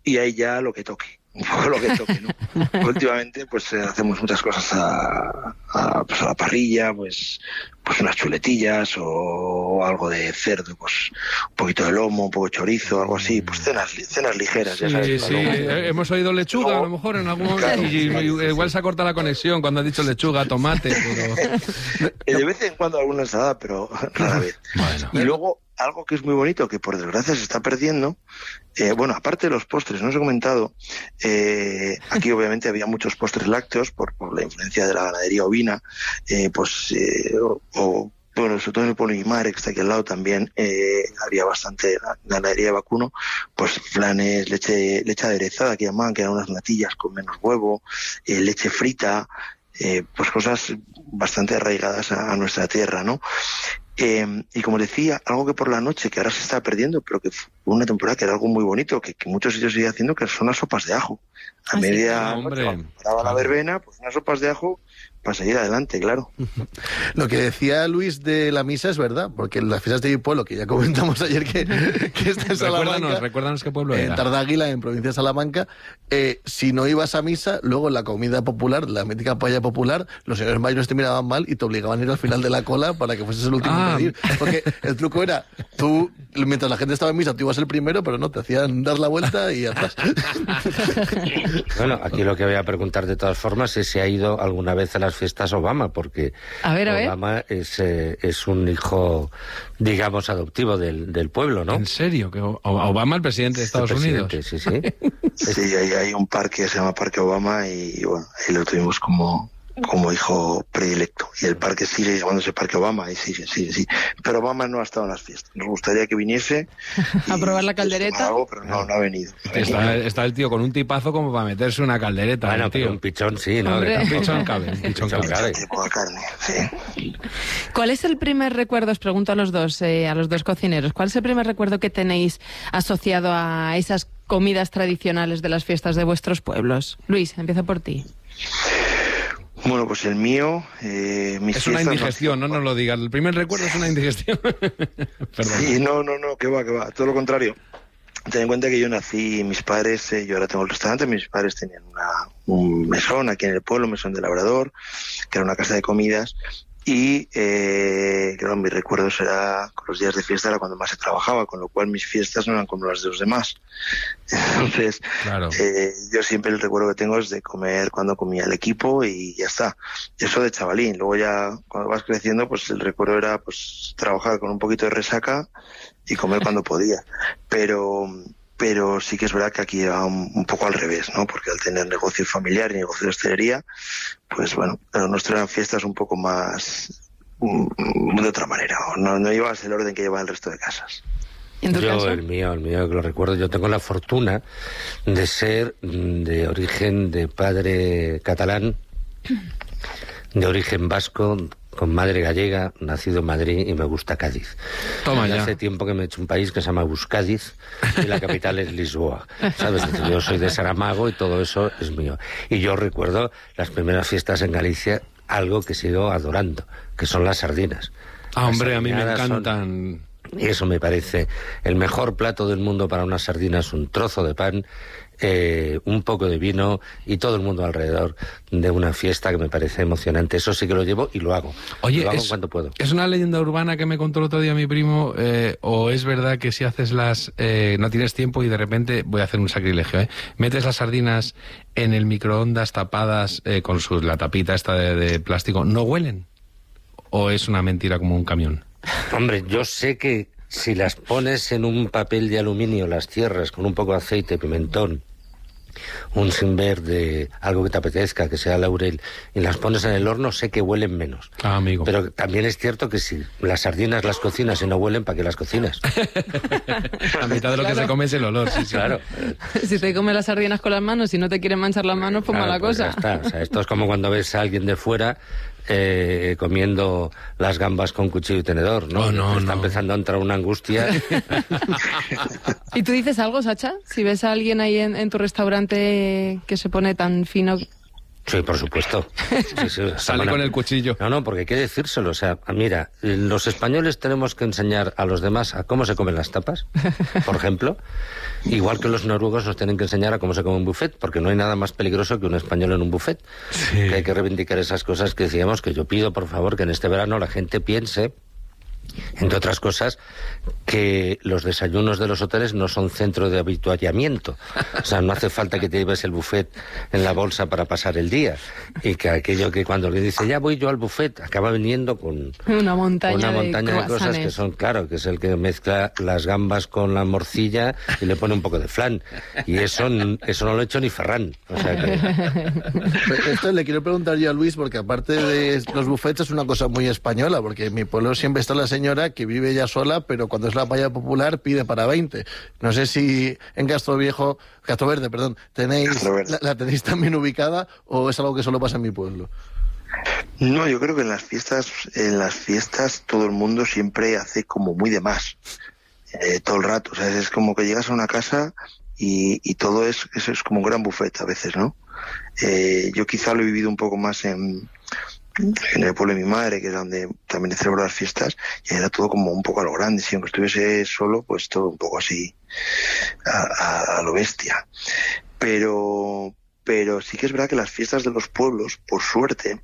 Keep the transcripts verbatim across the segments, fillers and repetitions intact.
y ahí ya lo que toque. Un poco lo que toque, ¿no? Últimamente pues eh, hacemos muchas cosas a, a, pues, a la parrilla, pues pues unas chuletillas o algo de cerdo, pues un poquito de lomo, un poco de chorizo, algo así, pues cenas cenas ligeras, sí, ya sabes. Sí, eh, hemos oído lechuga a lo mejor en algún momento, claro, y, y, y, igual se ha cortado la conexión cuando has dicho lechuga, tomate, pero... De vez en cuando alguna ensalada, pero rara vez. Bueno. Y luego algo que es muy bonito, que por desgracia se está perdiendo, eh, bueno, aparte de los postres, no os he comentado, eh, aquí obviamente había muchos postres lácteos por, por la influencia de la ganadería ovina, eh, pues, eh, o, o, bueno, sobre todo en el pueblo de Guimar, que está aquí al lado también, eh, había bastante ganadería de vacuno, pues flanes, leche, leche aderezada, que llamaban, que eran unas natillas con menos huevo, eh, leche frita, eh, pues cosas bastante arraigadas a, a nuestra tierra, ¿no? Eh, y como decía, algo que por la noche, que ahora se está perdiendo, pero que fue una temporada que era algo muy bonito, que, que muchos sitios siguen haciendo, que son las sopas de ajo. A ¿Ah, media sí? noche, Hombre, paraba claro. la verbena, pues unas sopas de ajo para seguir adelante, claro. Lo que decía Luis de la misa es verdad, porque en las fiestas de mi pueblo, que ya comentamos ayer que, que está en Salamanca, recuérdanos, recuérdanos qué pueblo en era. Tardáguila, en provincia de Salamanca, eh, si no ibas a misa, luego en la comida popular, la mítica paella popular, los señores mayores te miraban mal y te obligaban a ir al final de la cola para que fueses el último Ah. en pedir. Porque el truco era, tú, mientras la gente estaba en misa, tú ibas el primero, pero no, te hacían dar la vuelta y atrás. Bueno, aquí lo que voy a preguntar de todas formas es si ha ido alguna vez a las fiestas Obama, porque a ver, a ver. Obama es, eh, es un hijo, digamos, adoptivo del, del pueblo, ¿no? ¿En serio? ¿Que Obama, el presidente de Estados el Unidos? Sí, sí. Sí, hay, hay un parque que se llama Parque Obama y bueno, ahí lo tuvimos como, como hijo predilecto. Y el parque sigue llamándose Parque Obama y sigue, sigue, sí. Pero Obama no ha estado en las fiestas. Nos gustaría que viniese a probar la caldereta. Algo, pero no, no ha venido. Está, está el tío con un tipazo como para meterse una caldereta. Bueno, tío. pero un pichón sí, ¿no? Un pichón cabe, un pichón cabe. cabe. Tipo de carne, sí. ¿Cuál es el primer recuerdo, os pregunto a los dos, eh, a los dos cocineros, cuál es el primer recuerdo que tenéis asociado a esas comidas tradicionales de las fiestas de vuestros pueblos? Luis, empiezo por ti. Bueno, pues el mío... Eh, mis es una indigestión, no, no nos lo digas. El primer recuerdo es una indigestión. Perdón. Sí, no, no, no, que va, que va. Todo lo contrario. Ten en cuenta que yo nací, mis padres, eh, yo ahora tengo el restaurante, mis padres tenían una, un mesón aquí en el pueblo, un mesón de Labrador, que era una casa de comidas. Y, eh, claro, mis recuerdos era, con los días de fiesta era cuando más se trabajaba, con lo cual mis fiestas no eran como las de los demás. Entonces, claro. eh, yo siempre el recuerdo que tengo es de comer cuando comía el equipo y ya está. Eso de chavalín. Luego ya, cuando vas creciendo, pues el recuerdo era pues trabajar con un poquito de resaca y comer cuando podía. Pero... pero sí que es verdad que aquí va un, un poco al revés, ¿no? Porque al tener negocio familiar y negocio de hostelería, pues bueno, pero nuestras eran fiestas un poco más um, de otra manera, no, no llevas el orden que lleva el resto de casas. ¿En tu yo, caso? el mío, el mío que lo recuerdo, yo tengo la fortuna de ser de origen de padre catalán, de origen vasco, con madre gallega, nacido en Madrid y me gusta Cádiz. Toma ya. ya. Hace tiempo que me he hecho un país que se llama Buscádiz y la capital es Lisboa. ¿Sabes? Yo soy de Saramago y todo eso es mío. Y yo recuerdo las primeras fiestas en Galicia, algo que sigo adorando, que son las sardinas. Ah, hombre, a mí me Las encantan. Son... Y eso me parece el mejor plato del mundo para unas sardinas, un trozo de pan, eh, un poco de vino y todo el mundo alrededor de una fiesta que me parece emocionante. Eso sí que lo llevo y lo hago. Oye, lo hago es, cuando puedo. ¿Es una leyenda urbana que me contó el otro día mi primo eh, o es verdad que si haces las... Eh, no tienes tiempo y de repente, voy a hacer un sacrilegio, ¿eh? Metes las sardinas en el microondas tapadas eh, con su, la tapita esta de, de plástico, ¿no huelen? ¿O es una mentira como un camión? Hombre, yo sé que si las pones en un papel de aluminio, las cierras con un poco de aceite, pimentón, un sin verde, algo que te apetezca, que sea laurel, y las pones en el horno, sé que huelen menos. Ah, amigo. Pero también es cierto que si las sardinas las cocinas y no huelen, ¿para qué las cocinas? La mitad de lo Claro. que se come es el olor, sí, sí. Claro. Si te comes las sardinas con las manos y no te quieren manchar las manos, pues Claro, mala pues cosa. ya está. O sea, esto es como cuando ves a alguien de fuera eh, comiendo las gambas con cuchillo y tenedor, ¿no? Oh, no, Está no. empezando a entrar una angustia. ¿Y tú dices algo, Sacha? Si ves a alguien ahí en, en tu restaurante que se pone tan fino... Sí, por supuesto. Sí, sí, Sale bueno, con el cuchillo. No, no, porque hay que decírselo. O sea, mira, los españoles tenemos que enseñar a los demás a cómo se comen las tapas, por ejemplo. Igual que los noruegos nos tienen que enseñar a cómo se come un buffet, porque no hay nada más peligroso que un español en un buffet. Sí. Que hay que reivindicar esas cosas que decíamos, que yo pido, por favor, que en este verano la gente piense, entre otras cosas, que los desayunos de los hoteles no son centro de habituallamiento. O sea, no hace falta que te lleves el buffet en la bolsa para pasar el día. Y que aquello que cuando le dice, ya voy yo al buffet, acaba viniendo con una montaña, una de, montaña de cosas que son, claro, que es el que mezcla las gambas con la morcilla y le pone un poco de flan. Y eso, eso no lo ha hecho ni Ferran. O sea que... Esto le quiero preguntar yo a Luis, porque aparte de los buffets es una cosa muy española, porque en mi pueblo siempre está la señora que vive ella sola, pero cuando es la paella popular pide para veinte. No sé si en Castroviejo, Castroverde, perdón, tenéis la, la tenéis también ubicada o es algo que solo pasa en mi pueblo. No, yo creo que en las fiestas, en las fiestas todo el mundo siempre hace como muy de más, eh, todo el rato. O sea, es como que llegas a una casa y, y todo es, eso es como un gran buffet a veces, ¿no? Eh, yo quizá lo he vivido un poco más en en el pueblo de mi madre, que es donde también celebro las fiestas, y era todo como un poco a lo grande. Si aunque estuviese solo, pues todo un poco así a, a, a lo bestia. Pero, pero sí que es verdad que las fiestas de los pueblos, por suerte,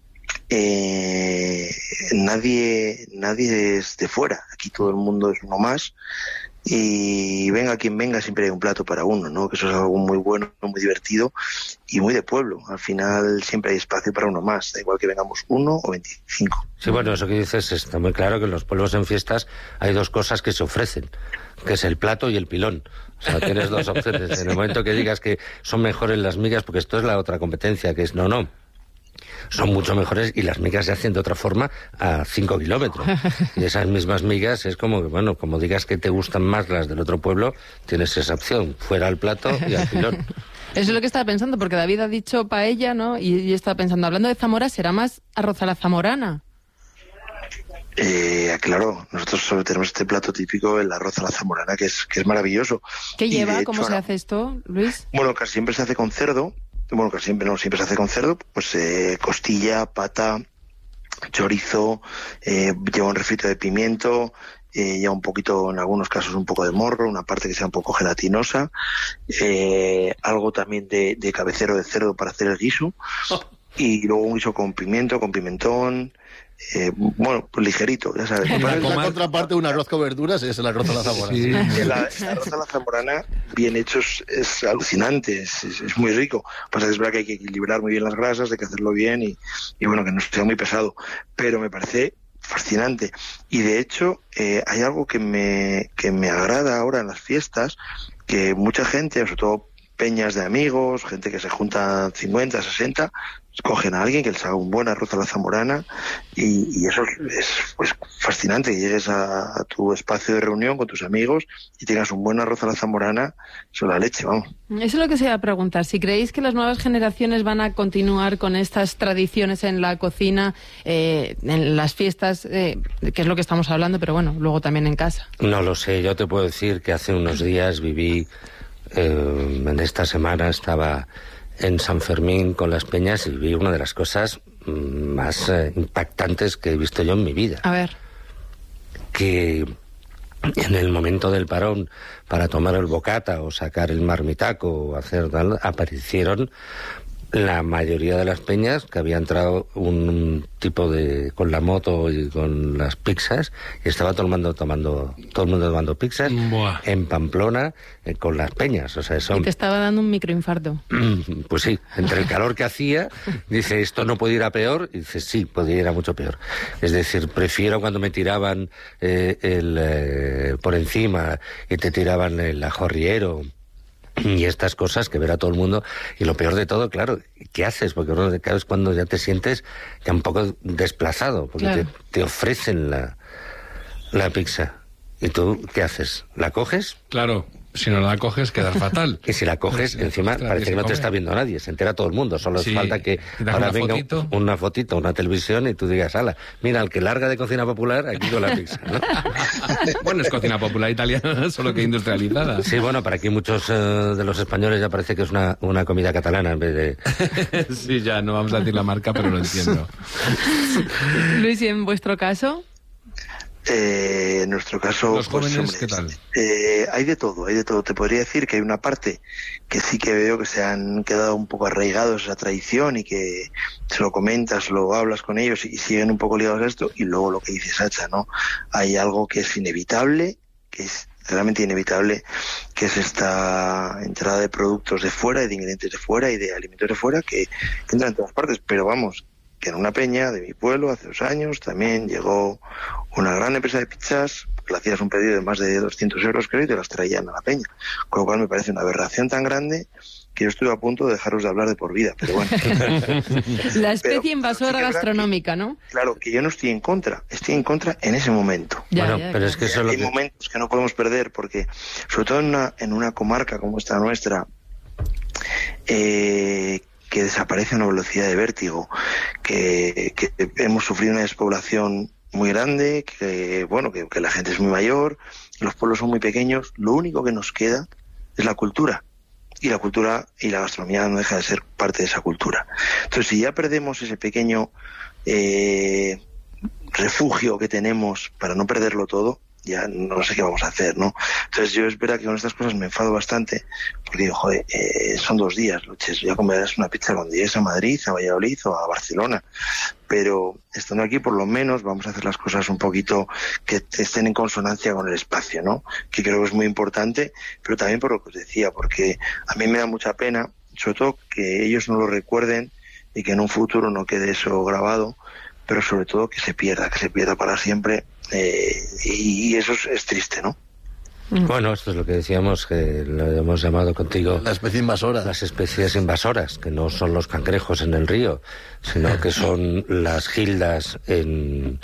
eh, nadie, nadie es de fuera. Aquí todo el mundo es uno más. Y venga quien venga, siempre hay un plato para uno, ¿no? Que eso es algo muy bueno, muy divertido y muy de pueblo. Al final siempre hay espacio para uno más, da igual que vengamos uno o veinticinco. Sí, bueno, eso que dices está muy claro, que en los pueblos en fiestas hay dos cosas que se ofrecen, que es el plato y el pilón. O sea, tienes dos opciones. En el momento que digas que son mejores las migas, porque esto es la otra competencia, que es no, no. Son mucho mejores y las migas se hacen de otra forma a cinco kilómetros. Y esas mismas migas es como que, bueno, como digas que te gustan más las del otro pueblo, tienes esa opción, fuera al plato y al pilón. Eso es lo que estaba pensando, porque David ha dicho paella, ¿no? Y yo estaba pensando, hablando de Zamora, ¿será más arroz a la zamorana? Eh, claro, nosotros solo tenemos este plato típico, el arroz a la zamorana, que es, que es maravilloso. ¿Qué lleva? Hecho, ¿Cómo se hace esto, Luis? Bueno, casi siempre se hace con cerdo. Bueno, casi siempre no, siempre se hace con cerdo, pues eh, costilla, pata, chorizo, eh, lleva un refrito de pimiento, eh, lleva un poquito, en algunos casos, un poco de morro, una parte que sea un poco gelatinosa, eh, algo también de, de cabecero de cerdo para hacer el guiso, y luego un guiso con pimiento, con pimentón, eh, bueno, pues ligerito, ya sabes. La, la contraparte de un arroz con verduras es el arroz a la zamorana. Sí. El, el arroz a la zamorana, bien hecho, es, es alucinante, es, es, es muy rico. Pasa que es verdad que hay que equilibrar muy bien las grasas, hay que hacerlo bien y, y bueno, que no sea muy pesado. Pero me parece fascinante. Y de hecho, eh, hay algo que me, que me agrada ahora en las fiestas, que mucha gente, sobre todo peñas de amigos, gente que se junta cincuenta, sesenta, escogen a alguien que les haga un buen arroz a la zamorana y, y eso es, es pues, fascinante, que llegues a, a tu espacio de reunión con tus amigos y tengas un buen arroz a la zamorana, eso es la leche, vamos. Eso es lo que se iba a preguntar, si creéis que las nuevas generaciones van a continuar con estas tradiciones en la cocina, eh, en las fiestas, eh, que es lo que estamos hablando, pero bueno, luego también en casa. No lo sé, yo te puedo decir que hace unos días viví, eh, en esta semana estaba en San Fermín con las peñas y vi una de las cosas más eh, impactantes que he visto yo en mi vida. A ver. Que en el momento del parón para tomar el bocata o sacar el marmitaco o hacer tal, aparecieron la mayoría de las peñas, que había entrado un tipo de con la moto y con las pizzas, y estaba todo el mundo tomando, todo el mundo tomando pizzas. Buah. En Pamplona, eh, con las peñas. O sea, son... Y te estaba dando un microinfarto. Pues sí, entre el calor que hacía, dice, esto no puede ir a peor, y dice, sí, podía ir a mucho peor. Es decir, prefiero cuando me tiraban eh, el eh, por encima y te tiraban el ajorriero y estas cosas, que ver a todo el mundo. Y lo peor de todo, claro, ¿qué haces? Porque uno de cada vez cuando ya te sientes ya un poco desplazado, porque claro, te, te ofrecen la, la pizza. ¿Y tú qué haces? ¿La coges? Claro. Si no la coges, quedas fatal. Y si la coges, encima Ostras, parece que no te come. está viendo nadie, se entera todo el mundo. Solo Sí, es falta que te das ahora una venga fotito. una fotito, una televisión y tú digas, ala, mira, el que larga de cocina popular, aquí con la pizza, ¿no? Bueno, es cocina popular italiana, solo que industrializada. Sí, bueno, para aquí muchos eh, de los españoles ya parece que es una, una comida catalana en vez de... Sí, ya no vamos a decir la marca, pero lo entiendo. Luis, ¿y en vuestro caso? Eh, en nuestro caso, Los pues, jóvenes, hombre, ¿qué tal? eh, hay de todo, hay de todo. Te podría decir que hay una parte que sí que veo que se han quedado un poco arraigados a esa tradición y que se lo comentas, lo hablas con ellos y siguen un poco ligados a esto. Y luego lo que dice Sacha, ¿no? Hay algo que es inevitable, que es realmente inevitable, que es esta entrada de productos de fuera y de ingredientes de fuera y de alimentos de fuera que, que entran en todas partes. Pero vamos, que en una peña de mi pueblo hace dos años también llegó una gran empresa de pizzas, que le hacías un pedido de más de doscientos euros, creo, y te las traían a la peña. Con lo cual me parece una aberración tan grande que yo estuve a punto de dejaros de hablar de por vida, pero bueno. La especie Pero, invasora sí que es verdad gastronómica, ¿no? Claro, que yo no estoy en contra, estoy en contra en ese momento. Ya, bueno, ya, pero ya. es que eso es lo Hay que... momentos que no podemos perder porque, sobre todo en una, en una comarca como esta nuestra, eh, que desaparece a una velocidad de vértigo, que, que hemos sufrido una despoblación muy grande, que bueno, que, que la gente es muy mayor, los pueblos son muy pequeños, lo único que nos queda es la cultura. Y la cultura y la gastronomía no deja de ser parte de esa cultura. Entonces, si ya perdemos ese pequeñño eh, refugio que tenemos para no perderlo todo, ya no sé qué vamos a hacer, ¿no? Entonces yo es verdad que con estas cosas me enfado bastante, porque digo, joder, eh, son dos días, Luches, ya comerás una pizza cuando llegues a Madrid, a Valladolid o a Barcelona, pero estando aquí por lo menos vamos a hacer las cosas un poquito que estén en consonancia con el espacio, ¿no? Que creo que es muy importante, pero también por lo que os decía, porque a mí me da mucha pena, sobre todo que ellos no lo recuerden y que en un futuro no quede eso grabado, pero sobre todo que se pierda, que se pierda para siempre. Eh, y eso es, es triste, ¿no? Bueno, esto es lo que decíamos, que lo hemos llamado contigo... La especie invasora. Las especies invasoras, que no son los cangrejos en el río, sino que son las gildas en,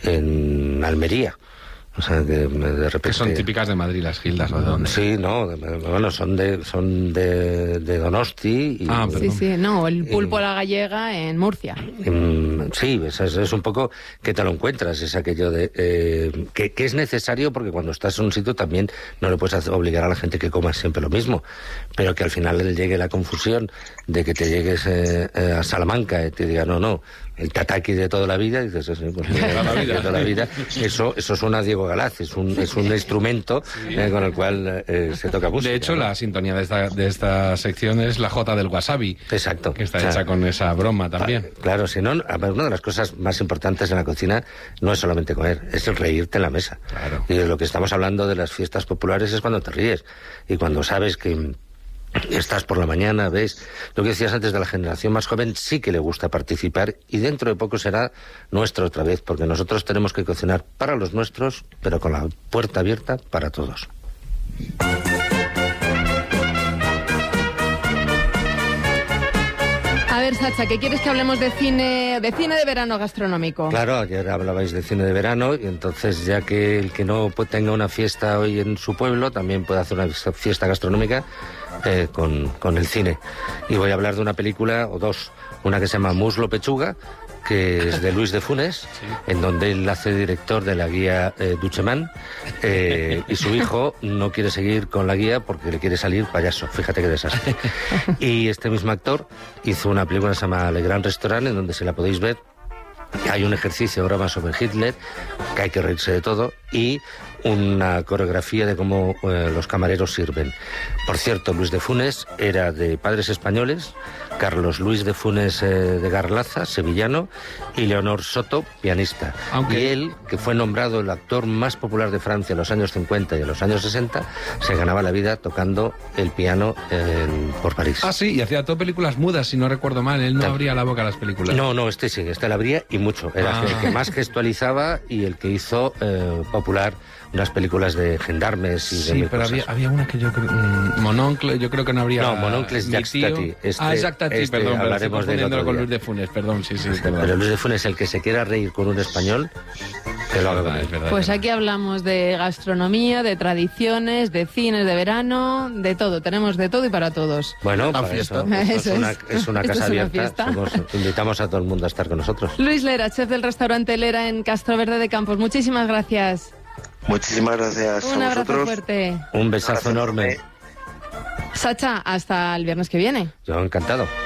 en Almería. O sea, que de repente... Que son típicas de Madrid las gildas, ¿o de dónde? Sí, no, de- bueno, son de son de, de Donosti. Y, Ah, Sí, perdón. sí, no, el pulpo a la gallega en Murcia. Mm, sí, es, es- es un poco que te lo encuentras, es aquello de eh, que, que es necesario porque cuando estás en un sitio también no le puedes hacer- obligar a la gente que coma siempre lo mismo, pero que al final le llegue la confusión de que te llegues eh, eh, a Salamanca y te diga no, no, el tataki de toda la vida, y dices, sí, pues, toda la vida. de toda la vida, eso, eso suena a Diego Galaz, es un, es un instrumento eh, con el cual eh, se toca música. De hecho, ¿no? la sintonía de esta, de esta sección es la Jota del wasabi, Exacto. que está O sea, hecha con esa broma también. Claro, si no, a ver, una de las cosas más importantes en la cocina no es solamente comer, es el reírte en la mesa. Claro. Y de lo que estamos hablando de las fiestas populares es cuando te ríes y cuando sabes que estás por la mañana, ves lo que decías antes de la generación más joven, sí que le gusta participar y dentro de poco será nuestro otra vez, porque nosotros tenemos que cocinar para los nuestros, pero con la puerta abierta para todos. A ver, Sacha, ¿qué quieres que hablemos de cine, de cine de verano gastronómico? Claro, ayer hablabais de cine de verano y entonces ya que el que no pu- tenga una fiesta hoy en su pueblo también puede hacer una fiesta gastronómica eh, con, con el cine. Y voy a hablar de una película o dos, una que se llama Muslo Pechuga, que es de Luis de Funes, en donde él hace director de la guía eh, Ducheman, eh, y su hijo no quiere seguir con la guía porque le quiere salir payaso. Fíjate qué desastre. Y este mismo actor hizo una película que se llama Le Gran Restaurant, en donde, si la podéis ver, hay un ejercicio ahora más sobre Hitler, que hay que reírse de todo, y una coreografía de cómo eh, los camareros sirven. Por cierto, Luis de Funes era de padres españoles, Carlos Luis de Funes eh, de Garlaza, sevillano, y Leonor Soto, pianista. Aunque- Y él, que fue nombrado el actor más popular de Francia en los años cincuenta y en los años sesenta, se ganaba la vida tocando el piano en- por París. Ah, sí, y hacía todo películas mudas, si no recuerdo mal. Él no Tam- abría la boca a las películas. No, no, este sí, este la abría y mucho. Era Ah. el que más gestualizaba y el que hizo eh, popular unas películas de gendarmes y de Sí, mil pero cosas. había, había una que yo creo... mm, Mononcle, yo creo que no habría... No, Mononcle es Mi Jacques tío. Tati. Este- ah, Jacques Tati, este perdón, pero hablaremos estoy del confundiéndolo otro con día. Luis de Funes, perdón, sí, sí, perdón. Pero Luis de Funes, el que se quiera reír con un español, Que lo haga verdad, con él. es verdad, Pues es verdad. aquí hablamos de gastronomía, de tradiciones, de cines de verano, de todo. Tenemos de todo y para todos. Bueno, Una para fiesta. eso, esto Eso es una, es. es una Esto casa es una abierta. fiesta. Somos- invitamos a todo el mundo a estar con nosotros. Luis Lera, chef del restaurante Lera en Castro Verde de Campos. Muchísimas gracias. Muchísimas gracias Un a abrazo vosotros. fuerte. Un besazo enorme. Sacha, hasta el viernes que viene. Yo encantado.